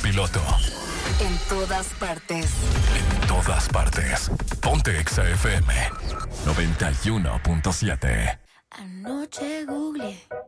piloto. En todas partes. En todas partes. Ponte Exa FM 91.7. Anoche googleé